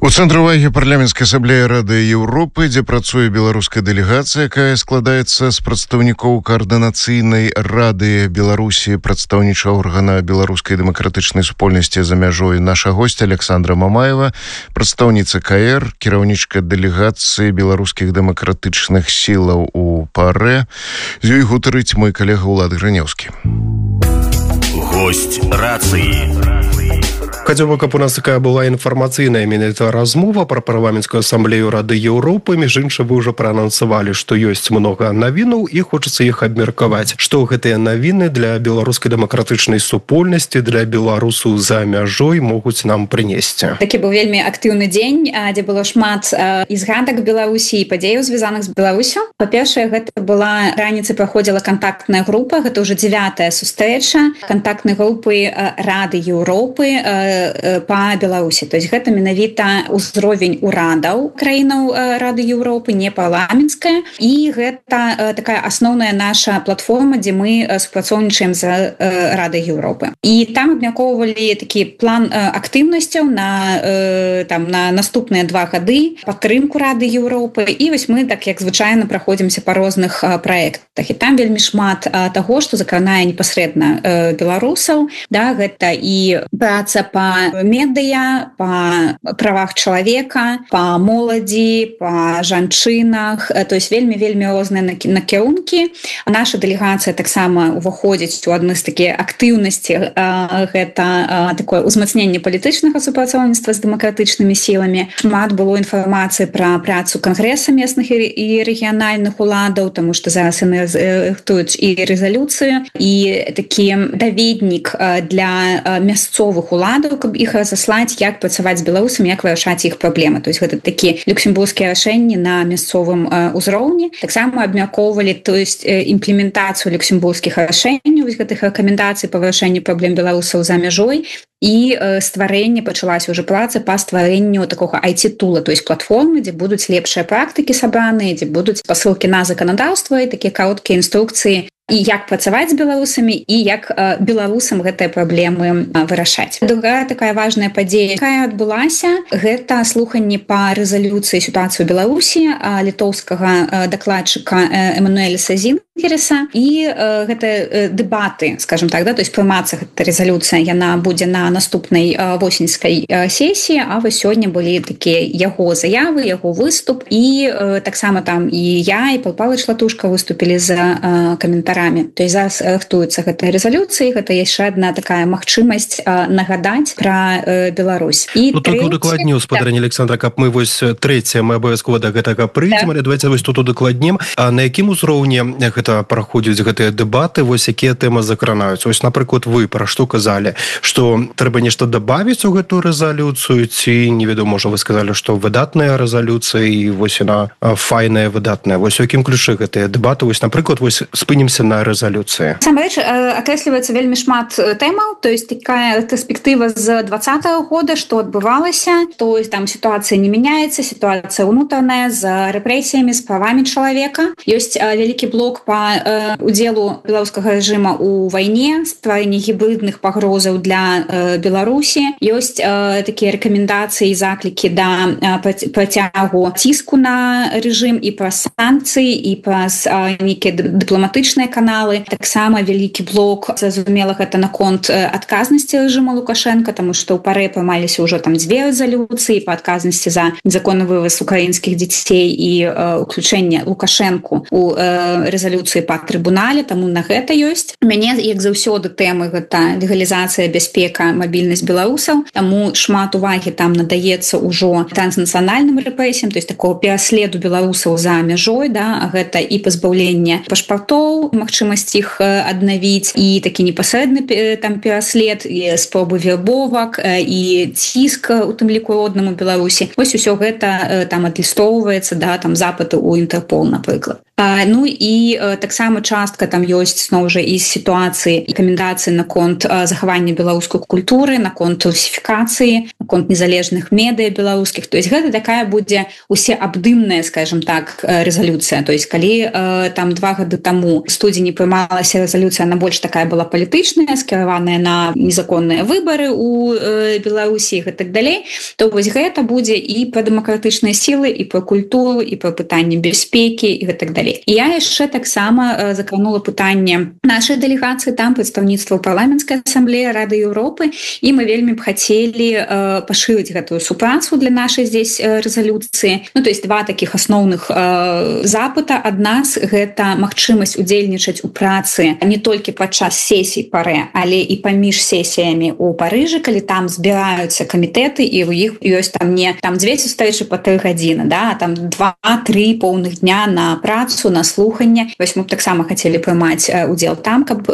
У цэнтры увагі парламенцкай асамблеі Рады Еўропы, дзе працуе беларуская дэлегацыя, якая складаецца з прадстаўнікоў каардынацыйнай Рады Беларусі, прадстаўнічага органа беларускай дэмакратычнай супольнасці за мяжой. Наша госця Александра Мамаева, прадстаўніца КР, кіраўнічка дэлегацыі беларускіх дэмакратычных сілаў у ПАРЭ. З ёй гутарыць мой калега Улад Гранеўскі. Гость рацыі. Хацеў бы, каб у нас такая была інфармацыйная менавіта размова пра парламенцкую асамблею Рады Еўропы. Між іншым, вы ўжо праанансавалі, што ёсць многа навінаў і хочацца іх абмеркаваць. Што гэтыя навіны для беларускай дэмакратычнай супольнасці, для беларусаў за мяжой могуць нам прынесці? Такі быў вельмі актыўны дзень, дзе было шмат і згадак Беларусі і падзеяў, звязаных з Беларусю. Па-першае, гэта была раніцай праходзіла кантактная група, гэта ўжо 9-я сустрэча кантактнай групы Рады Еўропы па Беларусі. То есть гэта менавіта ўзровень урадаў краінаў Рады Еўропы, не парламенцкая. І гэта такая асноўная наша платформа, дзе мы супрацоўнічаем з Радай Еўропы. І там абмяркоўвалі такі план актыўнасцяў на наступныя 2 гады, падтрымку Рады Еўропы. І вось мы, так як звычайна, праходзімся па розных праектах. І там вельмі шмат таго, што закранае непасрэдна беларусаў. Гэта і праца па медыя, па правах чалавека, па моладзі, па жанчынах, то есть вельмі розныя накірункі. Наша дэлегацыя таксама уваходзіць у адны з такія актыўнасці, гэта такое ўзмацненне палітычнага супрацоўніцтва з дэмакратычнымі сіламі. Шмат было інфармацыі пра працу кангрэса местных і рэгіянальных уладаў, таму што зараз яны рыхтуюць і рэзалюцыю, і такі даведнік для мясцовых уладаў, каб іх разаслаць, як працаваць з беларусамі, як вырашаць іх праблемы. То есть гэта такі люксембургскія рашэнні на мясцовым узроўні. Таксама абмяркоўвалі, то есть імплементацыю люксембургскіх рашэнняў, гэтых рэкамендацый па вырашэнні праблем беларусаў за мяжой. І стварэнне, пачалася ўжо праца па стварэнню такога IT-тула, то есть платформы, дзе будуць лепшыя практыкі сабраныя, дзе будуць спасылкі на заканадаўства і такія кароткія інструкцыі, і як працаваць з беларусамі, і як беларусам гэтыя праблемы вырашаць. Другая такая важная падзея, якая адбылася, гэта слуханне па рэзалюцыі сітуацыі ў Беларусі літоўскага дакладчыка Эммануэля Сазінгереса. І гэта дэбаты, скажем так, то есть прымацца гэта рэзалюцыя, яна будзе на наступнай восеньскай сесіі, а вось сёння былі такія яго заявы, яго выступ, і таксама там і я, і Пал Павлович Латушка выступілі за каментар. То есть зараз рыхтуецца гэтая рэзалюцыя, гэта яшчэ адна такая магчымасць нагадаць пра Беларусь. І тут удакладню, спадарня Александра, каб мы вось трэцяе, мы абавязкова да гэтага прыйдзем, але давайте вось тут удакладнем. А на якім узроўні гэта праходзяць гэтыя дэбаты, вось якія тэмы закранаюцца? Вось, напрыклад, вы пра што казалі, што трэба нешта дабавіць у гэтую рэзалюцыю, ці, невядома, можа, вы сказалі, што выдатная рэзалюцыя, і вось яна файная, выдатная. Вось у якім ключы гэтыя дэбаты? Вось, напрыклад, вось спынімся на рэзалюцыі. Сам рэч, акрэсліваецца вельмі шмат тэмаў, то есть такая перспектыва з 2020 года, што адбывалася, то есть там сітуацыя не мяняецца, сітуацыя ўнутраная з рэпрэсіямі, з правамі чалавека. Ёсць вялікі блок па удзелу беларускага рэжыма ў вайне, стварэнні гібрыдных пагрозаў для Беларусі. Ёсць такія рэкамендацыі і заклікі да працягу ціску на рэжым і праз санкцыі, і праз нейкія дыпламатычныя каналы. Таксама вялікі блок, зразумела, гэта наконт адказнасці рэжыма Лукашенка, таму што ў ПАРЭ прымаліся ўжо там 2 рэзалюцыі па адказнасці за незаконны вываз украінскіх дзяцей і уключэнне Лукашэнку у рэзалюцыі па трыбунале, таму на гэта ёсць. У мяне, як заўсёды, тэмы гэта легалізацыя, бяспека, мабільнасць беларусаў, таму шмат увагі там надаецца ўжо транснацыянальным рэпрэсіям, то есть такого пераследу беларусаў за мяжой, гэта і пазбаўленне пашпартоў, магчымасць іх аднавіць, і такі непасрэдны там пераслед, і спробы вербовак, і ціск, у тым ліку роднаму Беларусі. Вось усё гэта там адлістоўваецца, там запыты ў Інтэрпол, напрыклад. Ну і таксама частка там ёсць зноў жа і сітуацыі і рэкамендацыі наконт захавання беларускай культуры, наконт русіфікацыі, наконт незалежных медыа беларускіх. То есть гэта такая будзе усеабдымная, скажем так, рэзалюцыя. То есть калі там 2 гады таму студзені прымалася рэзалюцыя, она больш такая была палітычная, скіраваная на незаконныя выбары у Беларусі і так далей, то вось гэта будзе і пра дэмакратычныя сілы, і пра культуру, і пра пытанне бяспекі і так далей. І я яшчэ таксама закранула пытанне нашай дэлегацыі, там прадстаўніцтва парламенцкай асамблеі Рады Еўропы, і мы вельмі б хацелі пашырыць гэтую супрацу для нашай здесь рэзалюцыі. Ну, то есть 2 такіх асноўных запыта ад нас — гэта магчымасць удзельнічаць у працы не толькі падчас сесій ПАРЭ, але і паміж сесіямі ў Парыжы, калі там збіраюцца камітэты, і ў іх ёсць там не там 2 сустрэчы по 3 гадзіны, да, а там 2-3 поўных дня на працу, на слуханне. Вось мы б таксама хацелі прымаць удзел там, каб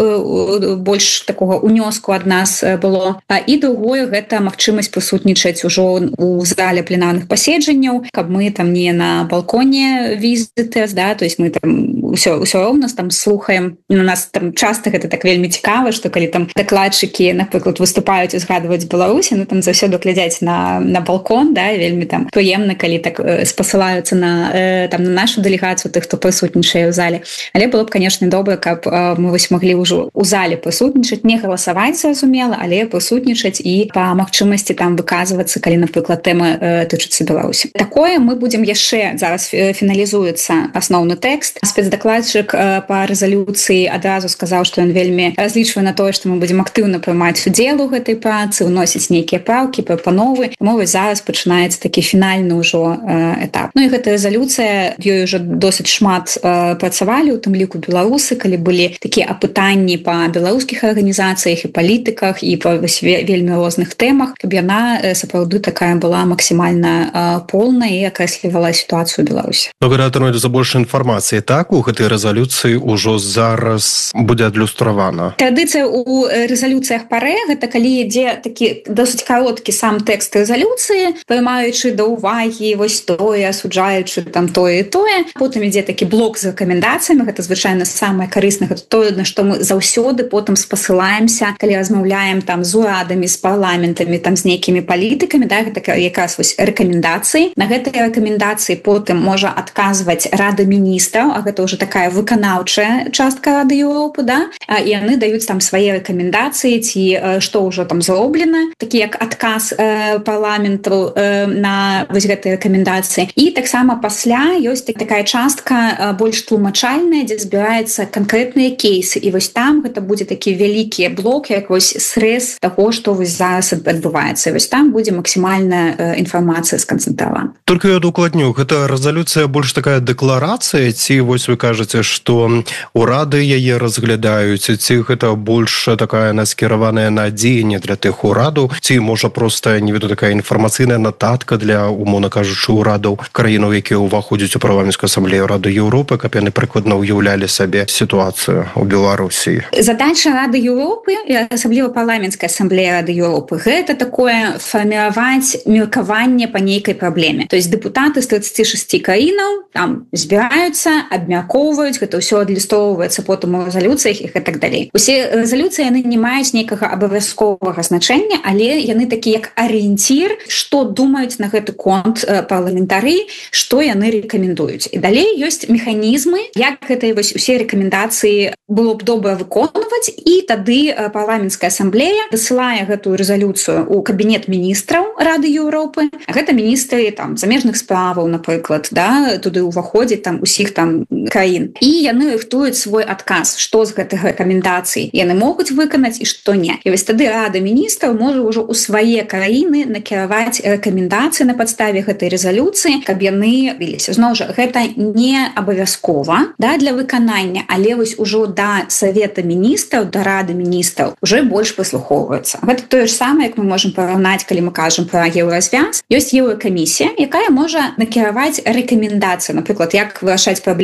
больш такога унёску ад нас было. І другое — гэта магчымасць прысутнічаць ужо у зале пленарных паседжанняў, каб мы там не на балконе візітэс, да, то есть мы там ўсё роўна там слухаем. У нас там часта гэта так вельмі цікава, што калі там дакладчыкі, напрыклад, выступаюць і згадваюць Беларусі, ну там заўсёды глядзяць на балкон, да, вельмі там прыемна, калі так спасылаюцца на нашу дэлегацыю, тых, хто прысутнічае ў зале. Але было б, конечно, добра, каб мы вось маглі ўжо ў зале прысутнічаць, не галасаваць, зразумела, але прысутнічаць і па магчымасці там выказвацца, калі, напрыклад, тэма тычыцца Беларусі. Такое мы будзем яшчэ, зараз фіналізуецца асноўны тэкст. Спецдакладчык па рэзалюцыі адразу сказаў, што ён вельмі разлічвае на тое, што мы будзем актыўна прымаць удзел у гэтай працы, вносіць нейкія праўкі, прапановы. Таму вось зараз пачынаецца такі фінальны ўжо этап. Ну і гэта рэзалюцыя, ёй уже досыць шмат працавалі, у тым ліку беларусы, калі былі такія апытанні па беларускіх арганізацыях і палітыках і па вельмі розных тэмах, каб яна сапраўды такая была максімальна полная і акрэслівала сітуацыю Беларусі. Благодаря за больше інфармацыі, так, у гэтай рэзалюцыі ўжо зараз будзе адлюстравана. Традыцыя у рэзалюцыях ПАРЭ — гэта калі ідзе такі досыць кароткі сам тэкст рэзалюцыі, прымаючы да ўвагі вось тое, асуджаючы там тое і тое. Потым ідзе такі блок з рэкамендацыямі, гэта звычайна самае карыснае, гэта тое, на што мы заўсёды потым спасылаемся, калі размаўляем там з урадамі, з парламентамі, там з нейкімі палітыкамі, да, гэта якраз вось рэкамендацыі. На гэтыя рэкамендацыі потым можа адказваць Рада міністраў, а гэта ўжо такая выканаўчая частка Рады Еўропы, да, і яны даюць там свае рэкамендацыі, ці што ўжо там зроблена, такі як адказ парламенту на вось гэтыя рэкамендацыі. І таксама пасля ёсць такая частка больш тлумачальная, дзе збіраецца канкрэтныя кейсы, і вось там гэта будзе такі вялікі блок, як вось срэз таго, што вось зараз адбываецца. І вось там будзе максімальная інфармацыя сканцэнтравана. Только я дакладню, гэта рэзалюцыя больш такая дэкларацыя, ці вось вы кажаце, што урады яе разглядаюць, ці гэта больш такая наскіраваная на дзеянне для тых урадаў, ці можа проста, не веду, такая інфармацыйная нататка для, умоўна кажучы, урадаў краінаў, якія ўваходзяць у парламенцкую асамблею Рады Еўропы, каб яны прыкладна ўяўлялі сабе сітуацыю ў Беларусі. Задача Рады Еўропы, асабліва парламенцкая асамблея Рады Еўропы, гэта такое фарміраваць меркаванне па нейкай праблеме. То есть дэпутаты з 36 краінаў там збіраюцца, абмяркоўваюць, гэта ўсё адлюстроўваецца потым у рэзалюцыях і так далей. Усе рэзалюцыі яны не маюць нейкага абавязковага значэння, але яны такі як арыенцір, што думаюць на гэты конт парламентары, што яны рэкамендуюць. І далей ёсць механізмы, як гэтыя вось усе рэкамендацыі было б добра выконваць, і тады парламенцкая асамблея дасылае гэтую рэзалюцыю ў кабінет міністраў Рады Еўропы. Гэта міністры там замежных справаў, напрыклад, да, туды ўваходзяць там усіх там краін. І яны рыхтуюць свой адказ, што з гэтых рэкамендацый яны могуць выканаць і што не. І вось тады Рада міністраў можа ўжо ў свае краіны накіраваць рэкамендацыі на падставе гэтай рэзалюцыі, каб яны выліся. Зноў жа, гэта не абавязкова, да, для выканання, але вось ужо да Савета міністраў, да Рады міністраў уже больш прыслухоўваюцца. Гэта тое ж самае, як мы можам параўнаць, калі мы кажам пра еўразвяз. Ёсць еўракамісія, якая можа накіраваць рэкамендацыі, напрыклад, як вырашаць праблемы беларускай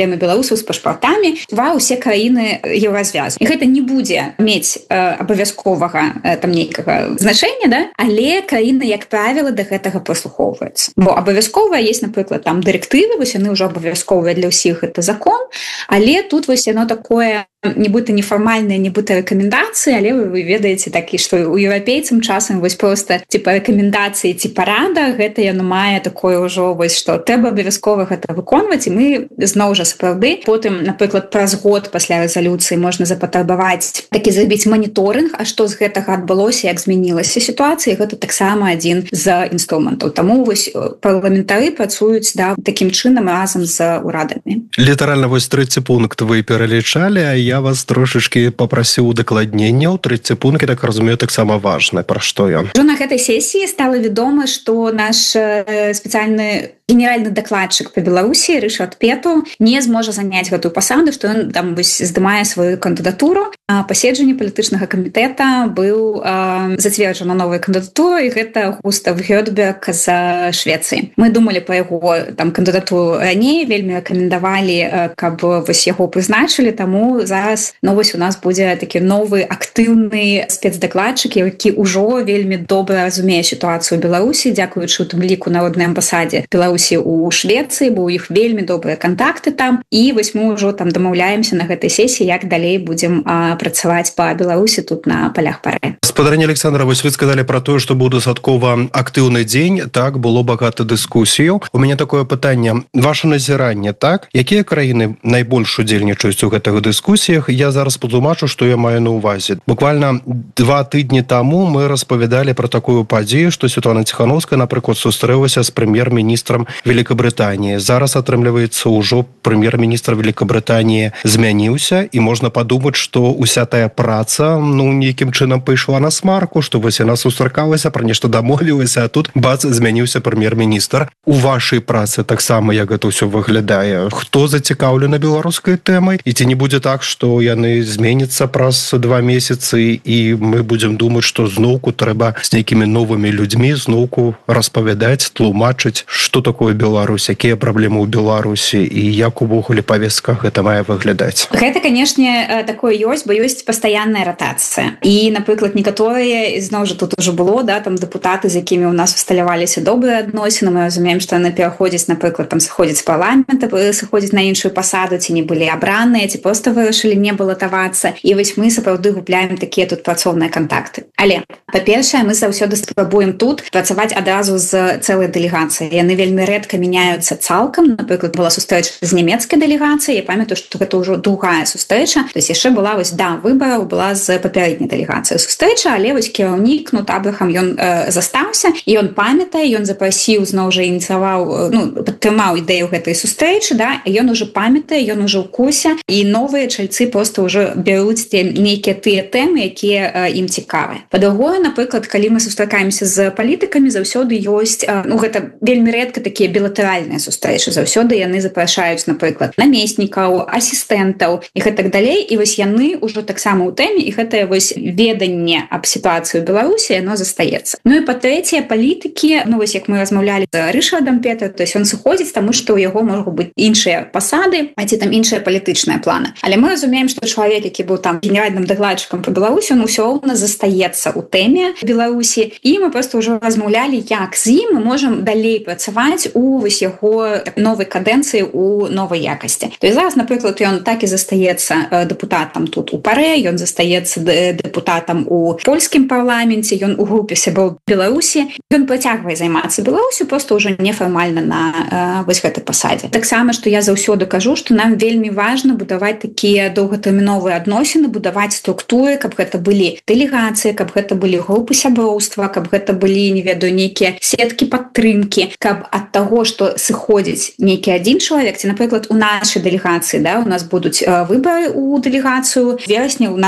беларусаў з пашпартамі ва ўсе краіны Еўразвязу. І гэта не будзе мець абавязковага там нейкага значэння, да? Але краіны, як правіла, да гэтага прыслухоўваюцца. Бо абавязкова есть, напрыклад, там дырэктывы, вось яны ўжо абавязковыя для ўсіх, гэта закон, але тут вось яно такое нібыта нефармальныя, нібыта рэкамендацыі, але вы ведаеце такі, што у еўрапейцам часам вось проста типа рэкамендацыі ці парада, гэта яно мае такое ўжо вось, што трэба абавязкова гэта выконваць, і мы зноў жа сапраўды потым, напрыклад, праз год пасля рэзалюцыі можна запатрабаваць такі зрабіць маніторынг, а што з гэтага адбылося, як змянілася сітуацыя, гэта таксама адзін з інструментаў. Таму вось парламентары працуюць такім чынам разам з урадамі. Літаральна вось трэці пункт вы пералічалі, а я вас трошачкі попрасіў удакладненняў. Трэці пункт, так разумею, таксама важны. Пра што ён? Ужо на гэтай сесіі стала вядома, што наш спецыяльны генеральны дакладчык па Беларусі Рышард Пету не зможа заняць гэтую пасаду, што ён там здымае сваю кандыдатуру. А паседжанне палітычнага камітэта быў зацверджана новая кандыдатура, і гэта Густав Гёдберг з Швецыі. Мы думалі па яго там кандыдатуру раней, вельмі рэкамендавалі, каб вось яго прызначылі, таму зараз вось у нас будзе такі новы актыўны спецдакладчык, які ўжо вельмі добра разумее сітуацыю ў Беларусі, дзякуючы у тым ліку народнай амбасадзе Беларусі ў Швецыі, бо ў іх вельмі добрыя кантакты там, і вось мы ўжо там дамаўляемся на гэтай сесіі, як далей будзем працаваць па Беларусі тут на палях пары. Спадарня Александра, вось вы сказалі пра тое, што быў дастаткова актыўны дзень, так, было багата дыскусіяў. У мяне такое пытанне, ваше назіранне, так? Якія краіны найбольш удзельнічаюць у гэтых дыскусіях? Я зараз патлумачу, што я маю на ўвазе. Буквально 2 тыдні таму мы распавядалі пра такую падзею, што Святлана Ціхановская, напрыклад, сустрэлася з прэм'ер-міністрам Великабрытаніі. Зараз атрымліваецца ўжо прэм'ер-міністр Великабрытаніі змяніўся, і можна падумаць, што уся тая праца, нейкім чынам пайшла на смарку, што вось яна сустракалася, пра нешта дамовілася, а тут бац, змяніўся прэм'ер-міністр. У вашай працы таксама як гэта ўсё выглядае? Хто зацікаўлены беларускай тэмай? І ці не будзе так, што яны зменяцца праз 2 месяцы, і мы будзем думаць, што зноўку трэба з нейкімі новымі людзьмі зноўку распавядаць, тлумачыць, што такое Беларусь, якія праблемы ў Беларусі і як увогуле павестка гэта мае выглядаць. Гэта, канешне, такое ёсць, бо ёсць пастаянная ратацыя. І, напрыклад, некаторыя, зноў жа тут ужо было, там дэпутаты, з якімі ў нас усталяваліся добрыя адносіны, мы разумеем, што яны пераходзяць, напрыклад, там сыходзяць з парламента, сыходзяць на іншую пасаду, ці не былі абраныя, ці проста вырашылі не балатавацца. І вось мы сапраўды губляем такія тут працоўныя кантакты. Але, па-першае, мы заўсёды спрабуем тут працаваць адразу з цэлай дэлегацыяй. Яны вельмі рэдка мяняюцца цалкам. Напрыклад, была сустрэча з нямецкай дэлегацыяй. Я памятаю, што гэта ўжо другая сустрэча. То есть яшчэ была вось выбараў была з папярэдняй дэлегацыяй сустрэча, але вось кіраўнік Кнут Абрахам ён застаўся, і ён памятае, ён запрасіў, зноў жа ініцыяваў, падтрымаў ідэю гэтай сустрэчы, і ён ужо памятае, ён ужо ў курсе, і новыя чальцы проста ўжо бяруць нейкія тыя тэмы, якія ім цікавыя. Па-другое, напрыклад, калі мы сустракаемся з палітыкамі, заўсёды ёсць, гэта вельмі рэдка такія білатэральныя сустрэчы, заўсёды яны запрашаюць, напрыклад, намеснікаў, асістэнтаў і гэтак далей, і вось яны ўжо таксама ў тэме, і гэтае вось веданне аб сітуацыі ў Беларусі, яно застаецца. Ну і па-трэцяе, палітыкі, вось як мы размаўлялі з Рышардам Пету, то есть ён сыходзіць, таму што ў яго могуць быць іншыя пасады, а ці там іншыя палітычныя планы. Але мы разумеем, што чалавек, які быў там генеральным дакладчыкам па Беларусі, он усё роўна застаецца ў тэме Беларусі, і мы проста ўжо размаўлялі, як з ім мы можам далей працаваць у вось яго новай кадэнцыі, у новай якасці. То есть зараз, напрыклад, ён так і застаецца дэпутатам тут у парэ, ён застаецца дэпутатам у польскім парламенце, ён у групе сяброў Беларусі, ён працягвае займацца Беларусю, проста ўжо нефармальна на вось гэтай пасадзе. Таксама, што я заўсёды кажу, што нам вельмі важна будаваць такія доўгатэрміновыя адносіны, будаваць структуры, каб гэта былі дэлегацыі, каб гэта былі групы сяброўства, каб гэта былі, не ведаю, нейкія сеткі падтрымкі, каб ад таго, што сыходзіць нейкі адзін чалавек, ці, напрыклад, у нашай дэлегацыі, у нас будуць выбары ў дэлегацыю, верасня у